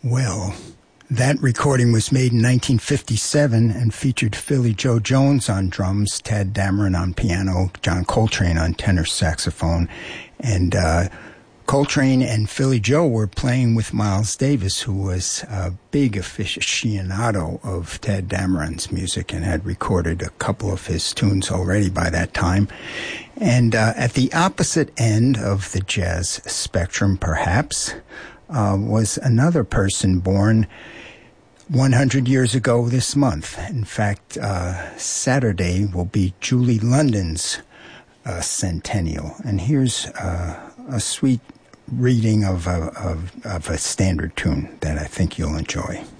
Well, that recording was made in 1957 and featured Philly Joe Jones on drums, Tadd Dameron on piano, John Coltrane on tenor saxophone, and Coltrane and Philly Joe were playing with Miles Davis, who was a big aficionado of Tadd Dameron's music and had recorded a couple of his tunes already by that time. And at the opposite end of the jazz spectrum, perhaps, was another person born 100 years ago this month. In fact, Saturday will be Julie London's centennial. And here's a sweet reading of a standard tune that I think you'll enjoy.